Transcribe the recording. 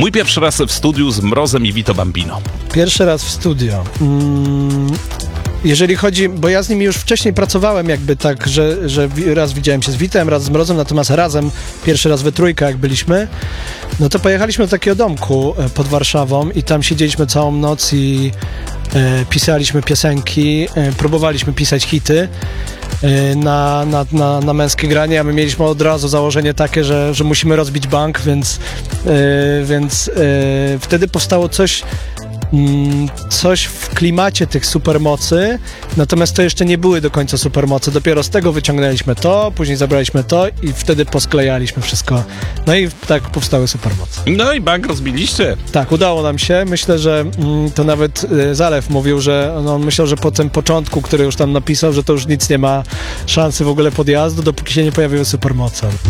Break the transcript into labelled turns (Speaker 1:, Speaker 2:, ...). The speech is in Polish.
Speaker 1: Mój pierwszy raz w studiu z Mrozem i Vito Bambino.
Speaker 2: Pierwszy raz w studio. Jeżeli chodzi, bo ja z nimi już wcześniej pracowałem jakby tak, że raz widziałem się z Witem, raz z Mrozem, natomiast razem, pierwszy raz we trójkę jak byliśmy, no to pojechaliśmy do takiego domku pod Warszawą i tam siedzieliśmy całą noc i pisaliśmy piosenki, próbowaliśmy pisać hity na męskie granie, a my mieliśmy od razu założenie takie, że musimy rozbić bank, więc wtedy powstało coś w klimacie tych supermocy, natomiast to jeszcze nie były do końca supermocy. Dopiero z tego wyciągnęliśmy to, później zabraliśmy to i wtedy posklejaliśmy wszystko. No i tak powstały supermoce.
Speaker 1: No i bank rozbiliście.
Speaker 2: Tak, udało nam się. Myślę, że to nawet Zalew mówił, że on myślał, że po tym początku, który już tam napisał, że to już nic nie ma szansy w ogóle podjazdu, dopóki się nie pojawiły supermoce.